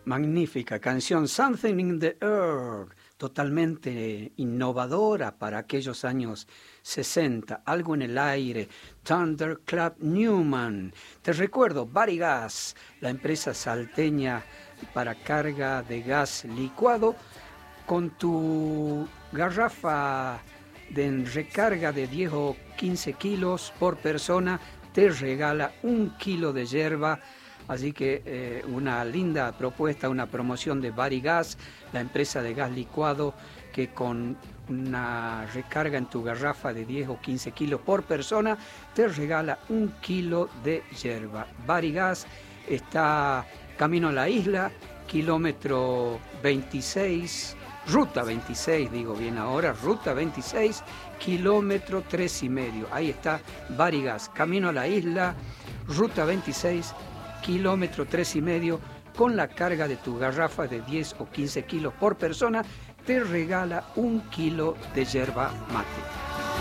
Magnífica canción, Something in the Air, totalmente innovadora para aquellos años 60, algo en el aire, Thunderclap Newman. Te recuerdo, Barigas, la empresa salteña para carga de gas licuado, con tu garrafa de recarga de 10 o 15 kilos por persona, te regala 1 kilo de yerba. Así que una linda propuesta, una promoción de Barigas, la empresa de gas licuado, que con una recarga en tu garrafa de 10 o 15 kilos por persona, te regala 1 kilo de yerba. Barigas está camino a la isla, kilómetro 26, ruta 26, digo bien ahora, ruta 26, kilómetro 3,5. Ahí está Barigas, camino a la isla, ruta 26, kilómetro 3,5, con la carga de tu garrafa de 10 o 15 kilos por persona, te regala 1 kilo de yerba mate.